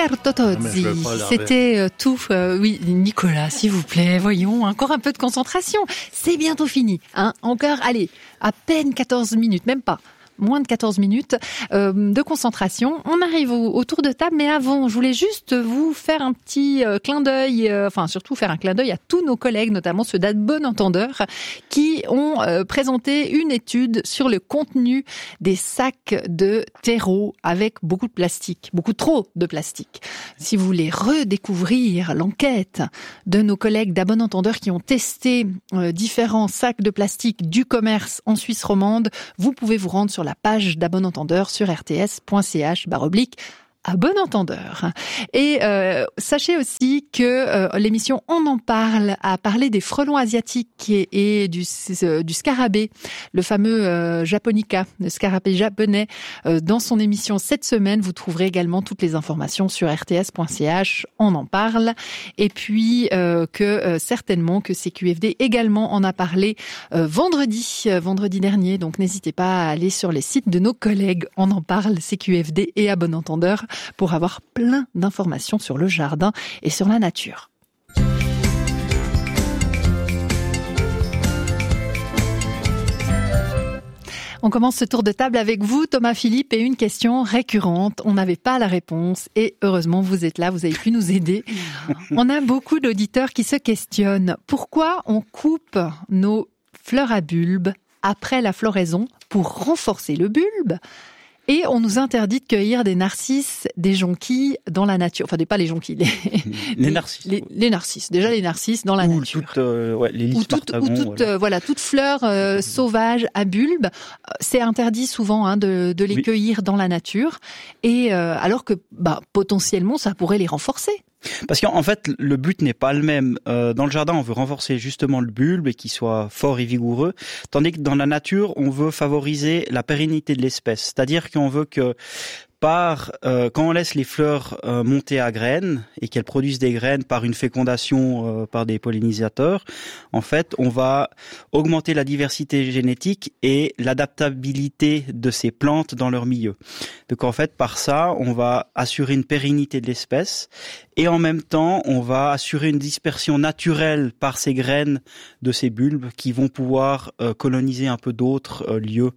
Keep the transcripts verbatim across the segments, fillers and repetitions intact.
Roberto Tozzi, c'était euh, tout. Euh, oui, Nicolas, s'il vous plaît, voyons, encore un peu de concentration. C'est bientôt fini. Hein. Encore, allez, à peine quatorze minutes, même pas. Moins de quatorze minutes euh, de concentration. On arrive au, au tour de table, mais avant, je voulais juste vous faire un petit euh, clin d'œil, euh, enfin surtout faire un clin d'œil à tous nos collègues, notamment ceux d'A Bon Entendeur, qui ont euh, présenté une étude sur le contenu des sacs de terreau avec beaucoup de plastique, beaucoup trop de plastique. Si vous voulez redécouvrir l'enquête de nos collègues d'A Bon Entendeur qui ont testé euh, différents sacs de plastique du commerce en Suisse romande, vous pouvez vous rendre sur la page d'A Bon Entendeur sur rts.ch barre oblique à Bon Entendeur. Et euh, sachez aussi que euh, l'émission On en parle a parlé des frelons asiatiques et, et du, euh, du scarabée, le fameux euh, japonica, le scarabée japonais, euh, dans son émission cette semaine. Vous trouverez également toutes les informations sur rts.ch. On en parle. Et puis euh, que euh, certainement que C Q F D également en a parlé euh, vendredi, euh, vendredi dernier. Donc n'hésitez pas à aller sur les sites de nos collègues On en parle, C Q F D et à Bon Entendeur, pour avoir plein d'informations sur le jardin et sur la nature. On commence ce tour de table avec vous, Thomas Philippe, et une question récurrente. On n'avait pas la réponse et heureusement vous êtes là, vous avez pu nous aider. On a beaucoup d'auditeurs qui se questionnent. Pourquoi on coupe nos fleurs à bulbes après la floraison pour renforcer le bulbe ? Et on nous interdit de cueillir des narcisses, des jonquilles dans la nature. Enfin, pas les jonquilles, les, les narcisses. Les, les narcisses, déjà les narcisses dans la ou nature. Toute, euh, ouais, les ou toute, ou toute, voilà. Euh, voilà, toute fleur euh, sauvage à bulbe. C'est interdit souvent hein, de, de les oui. cueillir dans la nature. Et euh, alors que bah, potentiellement, ça pourrait les renforcer. Parce qu'en fait, le but n'est pas le même. Euh, dans le jardin, on veut renforcer justement le bulbe et qu'il soit fort et vigoureux, tandis que dans la nature, on veut favoriser la pérennité de l'espèce. C'est-à-dire qu'on veut que par euh, quand on laisse les fleurs euh, monter à graines et qu'elles produisent des graines par une fécondation euh, par des pollinisateurs, en fait, on va augmenter la diversité génétique et l'adaptabilité de ces plantes dans leur milieu. Donc en fait, par ça, on va assurer une pérennité de l'espèce et en même temps, on va assurer une dispersion naturelle par ces graines de ces bulbes qui vont pouvoir euh, coloniser un peu d'autres euh, lieux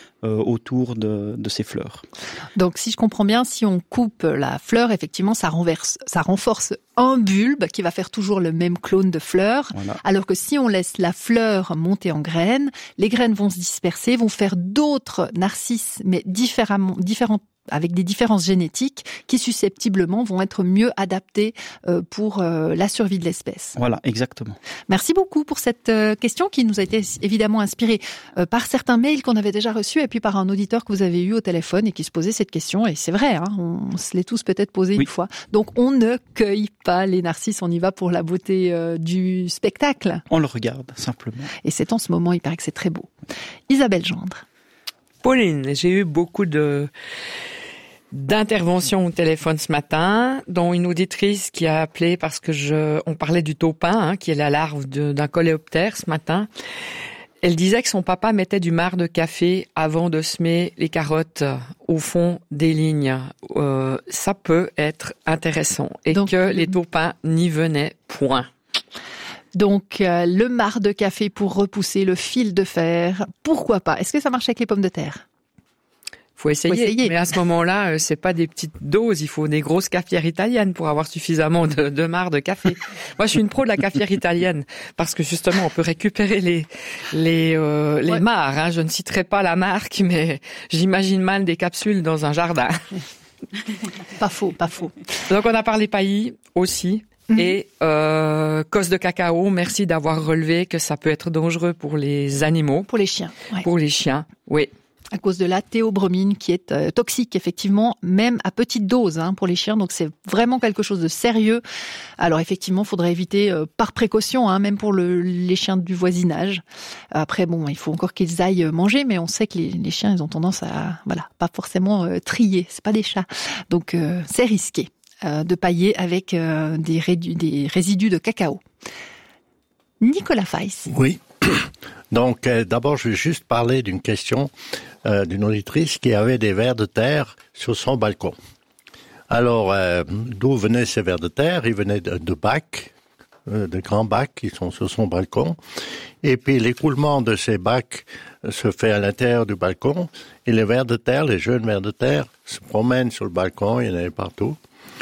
autour de, de ces fleurs. Donc, si je comprends bien, si on coupe la fleur, effectivement, ça renverse, ça renforce un bulbe qui va faire toujours le même clone de fleurs. Voilà. Alors que si on laisse la fleur monter en graines, les graines vont se disperser, vont faire d'autres narcisses, mais différemment, différents avec des différences génétiques qui susceptiblement vont être mieux adaptées pour la survie de l'espèce. Voilà, exactement. Merci beaucoup pour cette question qui nous a été évidemment inspirée par certains mails qu'on avait déjà reçus et puis par un auditeur que vous avez eu au téléphone et qui se posait cette question. Et c'est vrai, hein, on se l'est tous peut-être posé oui. une fois. Donc on ne cueille pas les narcisses, on y va pour la beauté euh, du spectacle. On le regarde, simplement. Et c'est en ce moment, il paraît que c'est très beau. Isabelle Gendre. Pauline, j'ai eu beaucoup de... d'intervention au téléphone ce matin, dont une auditrice qui a appelé parce que je, on parlait du taupin, hein, qui est la larve de, d'un coléoptère ce matin. Elle disait que son papa mettait du marc de café avant de semer les carottes au fond des lignes. Euh, ça peut être intéressant. Et Donc, que les taupins n'y venaient point. Donc, euh, le marc de café pour repousser le fil de fer, pourquoi pas? Est-ce que ça marche avec les pommes de terre? Faut essayer. Faut essayer. Mais à ce moment-là, c'est pas des petites doses. Il faut des grosses cafetières italiennes pour avoir suffisamment de, de marc de café. Moi, je suis une pro de la cafetière italienne parce que justement, on peut récupérer les les euh, les ouais. marcs. Hein. Je ne citerai pas la marque, mais j'imagine mal des capsules dans un jardin. Pas faux, pas faux. Donc, on a parlé paillis aussi. Mmh. Et euh, cause de cacao, merci d'avoir relevé que ça peut être dangereux pour les animaux. Pour les chiens. Ouais. Pour les chiens, oui. À cause de la théobromine qui est euh, toxique, effectivement, même à petite dose hein, pour les chiens. Donc, c'est vraiment quelque chose de sérieux. Alors, effectivement, il faudrait éviter euh, par précaution, hein, même pour le, les chiens du voisinage. Après, bon, il faut encore qu'ils aillent manger, mais on sait que les, les chiens, ils ont tendance à, voilà, pas forcément euh, trier. C'est pas des chats. Donc, euh, c'est risqué euh, de pailler avec euh, des, rédu- des résidus de cacao. Nicolas Feiss. Oui. Donc, euh, d'abord, je vais juste parler d'une question euh, d'une auditrice qui avait des vers de terre sur son balcon. Alors, euh, d'où venaient ces vers de terre? Ils venaient de, de bacs, euh, de grands bacs qui sont sur son balcon. Et puis l'écoulement de ces bacs se fait à l'intérieur du balcon. Et les vers de terre, les jeunes vers de terre, se promènent sur le balcon, il y en avait partout.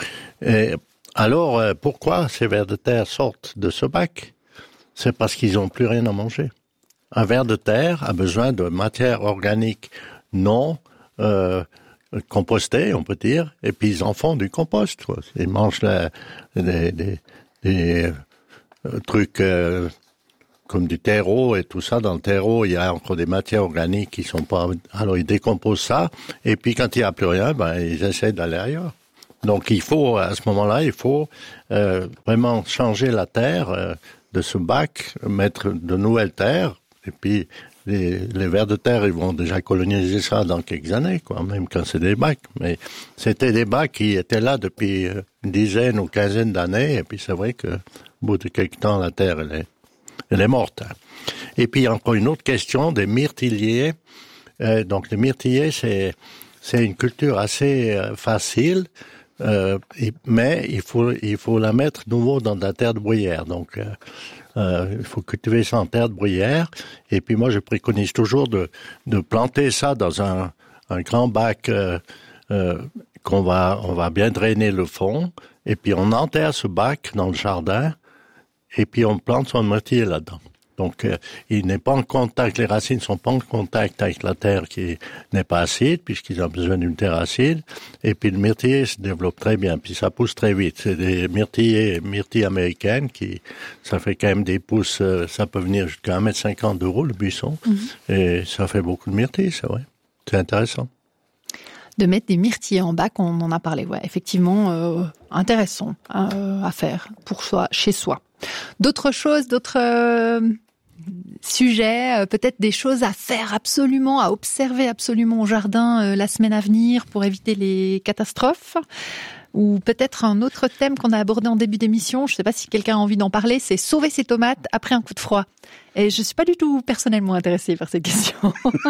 Et alors, euh, pourquoi ces vers de terre sortent de ce bac? C'est parce qu'ils n'ont plus rien à manger. Un ver de terre a besoin de matière organique non euh, compostée, on peut dire, et puis ils en font du compost. Quoi. Ils mangent la, des, des, des euh, trucs euh, comme du terreau et tout ça. Dans le terreau, il y a encore des matières organiques qui sont pas... Alors ils décomposent ça, et puis quand il n'y a plus rien, ben ils essaient d'aller ailleurs. Donc il faut, à ce moment-là, il faut euh, vraiment changer la terre euh, de ce bac, mettre de nouvelles terres, et puis les, les vers de terre, ils vont déjà coloniser ça dans quelques années, quoi, même quand c'est des bacs. Mais c'était des bacs qui étaient là depuis une dizaine ou quinzaine d'années, et puis c'est vrai que au bout de quelques temps, la terre, elle est, elle est morte. Et puis encore une autre question, des myrtilliers. Euh, donc les myrtillers, c'est, c'est une culture assez euh, facile. Euh, mais il faut il faut la mettre de nouveau dans de la terre de bruyère. Donc euh, euh, il faut cultiver ça en terre de bruyère. Et puis moi je préconise toujours de de planter ça dans un un grand bac euh, euh, qu'on va on va bien drainer le fond. Et puis on enterre ce bac dans le jardin. Et puis on plante son myrtille là-dedans. Donc, euh, il n'est pas en contact, les racines ne sont pas en contact avec la terre qui n'est pas acide, puisqu'ils ont besoin d'une terre acide. Et puis le myrtille se développe très bien, puis ça pousse très vite. C'est des myrtilles, myrtilles américaines qui, ça fait quand même des pousses, euh, ça peut venir jusqu'à un mètre cinquante d'euros le buisson. Mm-hmm. Et ça fait beaucoup de myrtilles, c'est vrai. C'est intéressant. De mettre des myrtilles en bac, on en a parlé, ouais, effectivement, euh, intéressant euh, à faire pour soi, chez soi. D'autres choses, d'autres euh, sujets, euh, peut-être des choses à faire absolument, à observer absolument au jardin euh, la semaine à venir pour éviter les catastrophes. Ou peut-être un autre thème qu'on a abordé en début d'émission, je ne sais pas si quelqu'un a envie d'en parler, c'est sauver ses tomates après un coup de froid. Et je ne suis pas du tout personnellement intéressée par cette question.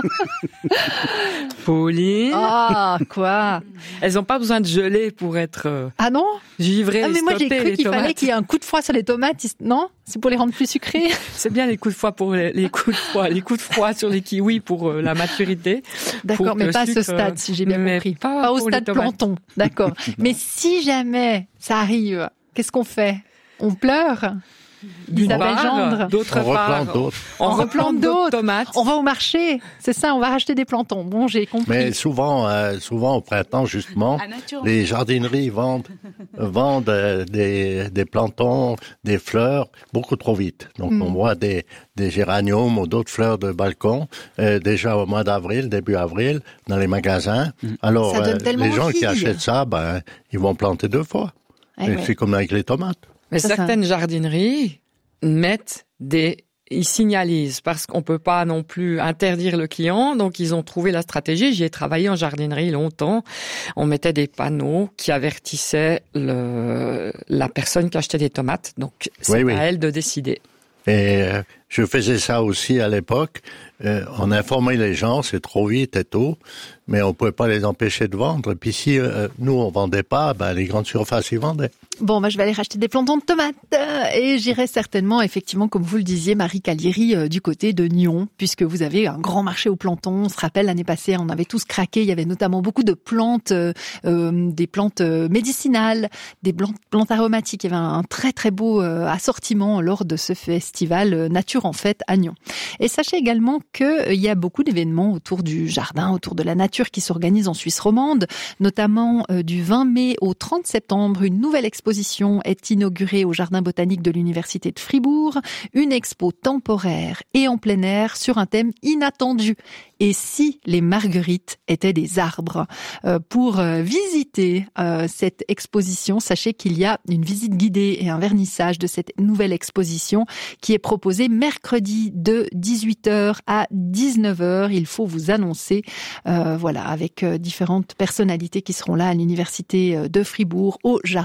Pauline. Ah, quoi? Elles n'ont pas besoin de gelée pour être euh, ah non givrées. Ah mais moi j'ai cru qu'il tomates. fallait qu'il y ait un coup de froid sur les tomates. Non? C'est pour les rendre plus sucrées? C'est bien les coups de froid pour les, les coups de froid, les coups de froid sur les kiwis pour euh, la maturité. D'accord, mais pas à ce stade, si j'ai bien compris. Pas, pas au stade planton. D'accord. Mais si jamais ça arrive, qu'est-ce qu'on fait? On pleure? D'une part, d'autre on part, replante d'autres. On, on replante d'autres tomates. On va au marché, c'est ça, on va racheter des plantons. Bon, j'ai compris. Mais souvent, euh, souvent au printemps justement, les jardineries vendent vendent euh, des des plantons, des fleurs beaucoup trop vite. Donc mm. on voit des des géraniums ou d'autres fleurs de balcon euh, déjà au mois d'avril, début avril, dans les magasins. Mm. Alors euh, les gens envie. qui achètent ça, ben ils vont planter deux fois. Eh ouais. C'est comme avec les tomates. Mais ça, certaines ça. jardineries mettent des, ils signalisent parce qu'on peut pas non plus interdire le client. Donc ils ont trouvé la stratégie. J'y ai travaillé en jardinerie longtemps. On mettait des panneaux qui avertissaient le, la personne qui achetait des tomates. Donc c'est oui, à oui. elle de décider. Et euh, je faisais ça aussi à l'époque. Euh, on informait les gens, c'est trop vite et tout, mais on pouvait pas les empêcher de vendre. Et puis si euh, nous on vendait pas, ben les grandes surfaces ils vendaient. Bon, bah, je vais aller racheter des plantons de tomates et j'irai certainement, effectivement, comme vous le disiez, Marie Calieri, euh, du côté de Nyon, puisque vous avez un grand marché aux plantons. On se rappelle, l'année passée, on avait tous craqué. Il y avait notamment beaucoup de plantes, euh, euh, des plantes médicinales, des plantes, plantes aromatiques. Il y avait un très très beau euh, assortiment lors de ce festival euh, Nature en Fête à Nyon. Et sachez également qu'il euh, y a beaucoup d'événements autour du jardin, autour de la nature qui s'organisent en Suisse romande, notamment euh, du vingt mai au trente septembre, une nouvelle exposition L'exposition est inaugurée au Jardin botanique de l'Université de Fribourg, une expo temporaire et en plein air sur un thème inattendu. Et si les marguerites étaient des arbres? euh, Pour euh, visiter euh, cette exposition, sachez qu'il y a une visite guidée et un vernissage de cette nouvelle exposition qui est proposée mercredi de dix-huit heures à dix-neuf heures. Il faut vous annoncer, euh, voilà, avec euh, différentes personnalités qui seront là à l'Université de Fribourg, au Jardin botanique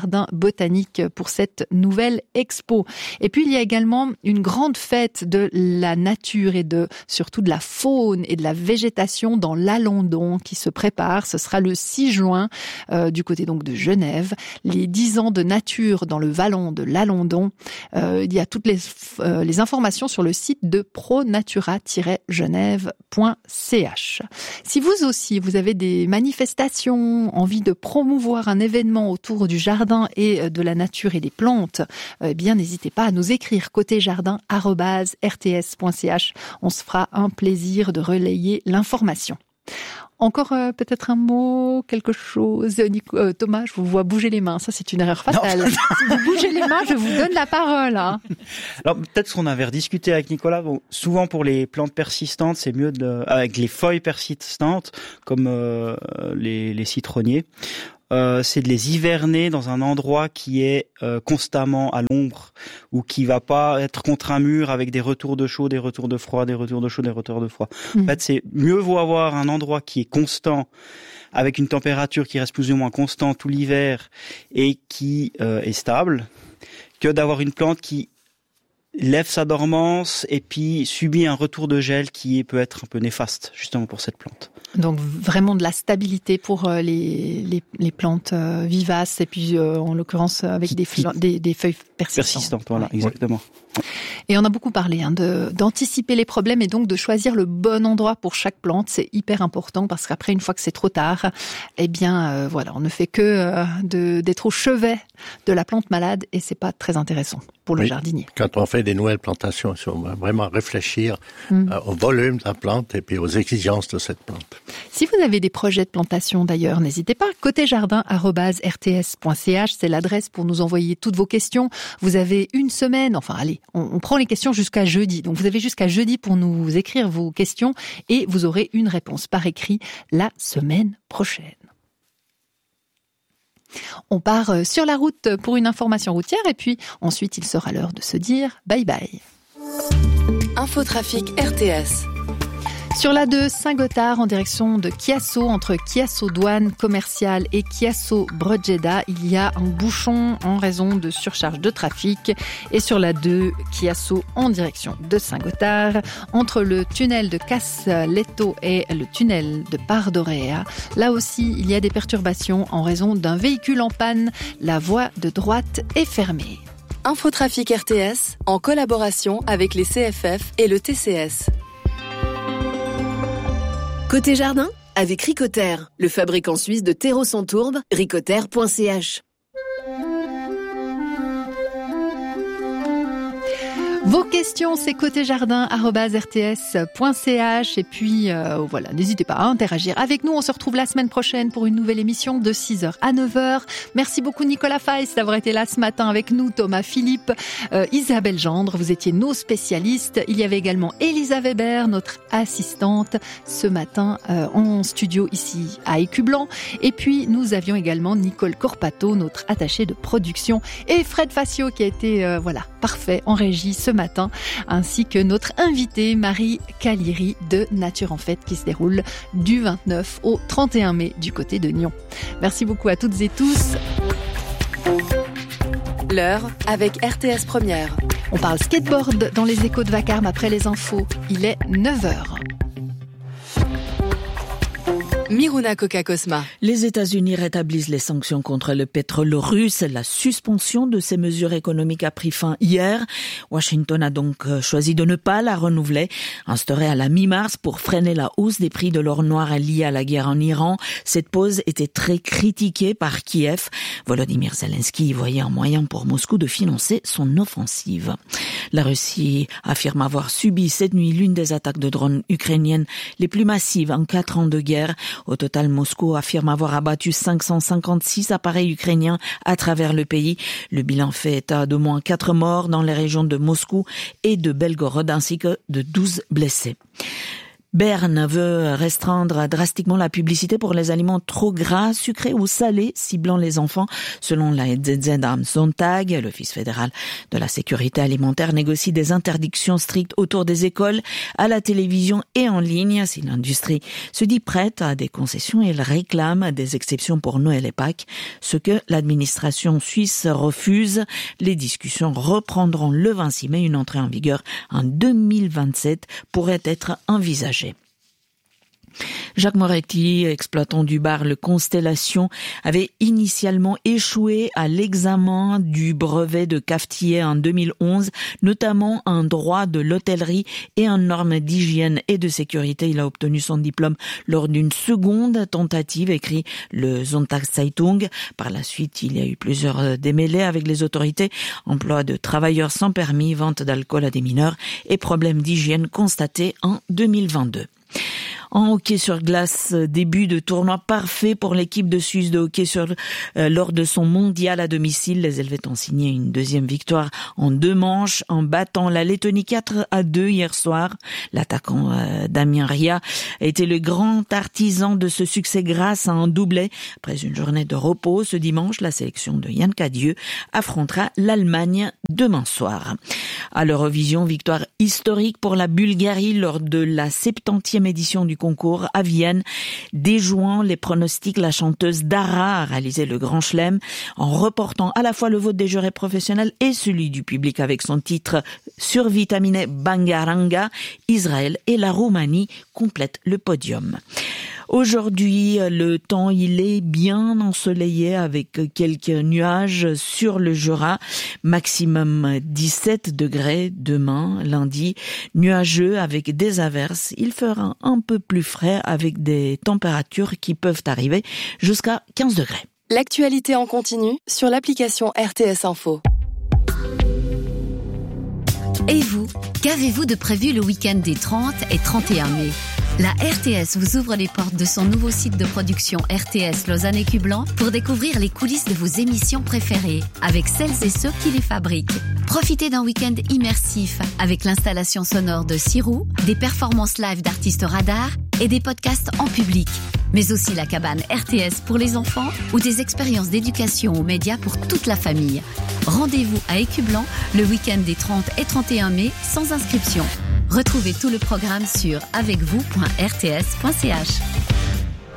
botanique pour cette nouvelle expo. Et puis il y a également une grande fête de la nature et de surtout de la faune et de la végétation dans l'Alandon qui se prépare. Ce sera le six juin euh, du côté donc de Genève. Les dix ans de nature dans le vallon de l'Alandon. Euh, il y a toutes les, euh, les informations sur le site de pronatura tiret genève point c h. Si vous aussi, vous avez des manifestations, envie de promouvoir un événement autour du jardin et de la nature et des plantes, eh bien, n'hésitez pas à nous écrire côté jardin arobase r t s point c h. On se fera un plaisir de relayer l'information. Encore euh, peut-être un mot, quelque chose. Nico, euh, Thomas, je vous vois bouger les mains. Ça, c'est une erreur fatale. Si vous bougez les mains, je vous donne la parole. Hein. Alors peut-être qu'on avait rediscuté avec Nicolas. Bon, souvent pour les plantes persistantes, c'est mieux de, avec les feuilles persistantes, comme euh, les, les citronniers. Euh, c'est de les hiverner dans un endroit qui est euh, constamment à l'ombre ou qui va pas être contre un mur avec des retours de chaud, des retours de froid, des retours de chaud, des retours de froid. Mmh. En fait, c'est mieux vaut avoir un endroit qui est constant avec une température qui reste plus ou moins constante tout l'hiver et qui euh, est stable que d'avoir une plante qui lève sa dormance et puis subit un retour de gel qui peut être un peu néfaste justement pour cette plante. Donc vraiment de la stabilité pour les, les, les plantes vivaces et puis euh, en l'occurrence avec des, fla- des, des feuilles persistantes. Persistantes, voilà, ouais. Exactement. Et on a beaucoup parlé hein, de, d'anticiper les problèmes et donc de choisir le bon endroit pour chaque plante. C'est hyper important parce qu'après, une fois que c'est trop tard, eh bien euh, voilà, on ne fait que euh, de, d'être au chevet de la plante malade et c'est pas très intéressant pour le oui. jardinier. Quand on fait des nouvelles plantations, il faut vraiment réfléchir mmh. euh, au volume de la plante et puis aux exigences de cette plante. Si vous avez des projets de plantation d'ailleurs, n'hésitez pas. côté jardin arobase r t s point c h, c'est l'adresse pour nous envoyer toutes vos questions. Vous avez une semaine, enfin allez, on, on prend les questions jusqu'à jeudi. Donc vous avez jusqu'à jeudi pour nous écrire vos questions et vous aurez une réponse par écrit la semaine prochaine. On part sur la route pour une information routière et puis ensuite il sera l'heure de se dire bye bye. Infotrafic R T S. Sur la deux Saint-Gothard en direction de Chiasso, entre Chiasso douane commerciale et Chiasso Brogeda, il y a un bouchon en raison de surcharge de trafic. Et sur la deux Chiasso en direction de Saint-Gothard, entre le tunnel de Casletto et le tunnel de Pardorea, là aussi il y a des perturbations en raison d'un véhicule en panne. La voie de droite est fermée. Infotrafic R T S en collaboration avec les C F F et le T C S. Côté jardin, avec Ricoter, le fabricant suisse de terreau sans tourbe, ricoter point c h. Vos questions, c'est côté jardin arobase r t s point c h et puis euh, voilà, n'hésitez pas à interagir avec nous. On se retrouve la semaine prochaine pour une nouvelle émission de six heures à neuf heures. Merci beaucoup Nicolas Feiss d'avoir été là ce matin avec nous, Thomas Philippe, euh, Isabelle Gendre, vous étiez nos spécialistes. Il y avait également Elisa Weber, notre assistante, ce matin euh, en studio ici à Écublanc. Et puis nous avions également Nicole Corpato, notre attachée de production, et Fred Facio qui a été euh, voilà parfait en régie ce matin, ainsi que notre invitée Marie Caliri de Nature en Fête qui se déroule du vingt-neuf au trente et un mai du côté de Nyon. Merci beaucoup à toutes et tous. L'heure avec R T S Première. On parle skateboard dans les échos de Vacarme après les infos. Il est neuf heures. Miruna Coca-Cosma. Les États-Unis rétablissent les sanctions contre le pétrole russe. La suspension de ces mesures économiques a pris fin hier. Washington a donc choisi de ne pas la renouveler, instaurée à la mi-mars pour freiner la hausse des prix de l'or noir liée à la guerre en Iran. Cette pause était très critiquée par Kiev. Volodymyr Zelensky y voyait un moyen pour Moscou de financer son offensive. La Russie affirme avoir subi cette nuit l'une des attaques de drones ukrainiennes les plus massives en quatre ans de guerre. Au total, Moscou affirme avoir abattu cinq cent cinquante-six appareils ukrainiens à travers le pays. Le bilan fait état d'au moins quatre morts dans les régions de Moscou et de Belgorod ainsi que de douze blessés. Berne veut restreindre drastiquement la publicité pour les aliments trop gras, sucrés ou salés, ciblant les enfants. Selon la Z Z am Sonntag, l'Office fédéral de la sécurité alimentaire négocie des interdictions strictes autour des écoles, à la télévision et en ligne. Si l'industrie se dit prête à des concessions, elle réclame des exceptions pour Noël et Pâques, ce que l'administration suisse refuse. Les discussions reprendront le vingt-six mai. Une entrée en vigueur en deux mille vingt-sept pourrait être envisagée. Jacques Moretti, exploitant du bar Le Constellation, avait initialement échoué à l'examen du brevet de cafetier en deux mille onze, notamment en droit de l'hôtellerie et en normes d'hygiène et de sécurité. Il a obtenu son diplôme lors d'une seconde tentative, écrit le Sonntagszeitung. Par la suite, il y a eu plusieurs démêlés avec les autorités, emploi de travailleurs sans permis, vente d'alcool à des mineurs et problèmes d'hygiène constatés en deux mille vingt-deux. En hockey sur glace, début de tournoi parfait pour l'équipe de Suisse de hockey sur euh, lors de son mondial à domicile. Les Helvètes ont signé une deuxième victoire en deux manches en battant la Lettonie quatre à deux hier soir. L'attaquant euh, Damien Ria a été le grand artisan de ce succès grâce à un doublé. Après une journée de repos, ce dimanche, la sélection de Yann Cadieux affrontera l'Allemagne demain soir. À l'Eurovision, victoire historique pour la Bulgarie lors de la septantième édition du concours à Vienne. Déjouant les pronostics, la chanteuse Dara a réalisé le grand chelem en reportant à la fois le vote des jurés professionnels et celui du public avec son titre survitaminé Bangaranga. Israël et la Roumanie complètent le podium. Aujourd'hui, le temps, il est bien ensoleillé avec quelques nuages sur le Jura. Maximum dix-sept degrés demain, lundi. Nuageux avec des averses. Il fera un peu plus frais avec des températures qui peuvent arriver jusqu'à quinze degrés. L'actualité en continu sur l'application R T S Info. Et vous, qu'avez-vous de prévu le week-end des trente et trente et un mai ? La R T S vous ouvre les portes de son nouveau site de production R T S Lausanne et Cublan pour découvrir les coulisses de vos émissions préférées avec celles et ceux qui les fabriquent. Profitez d'un week-end immersif avec l'installation sonore de Sirou, des performances live d'artistes radars et des podcasts en public. Mais aussi la cabane R T S pour les enfants ou des expériences d'éducation aux médias pour toute la famille. Rendez-vous à Écublan le week-end des trente et trente et un mai sans inscription. Retrouvez tout le programme sur avec vous point r t s point c h.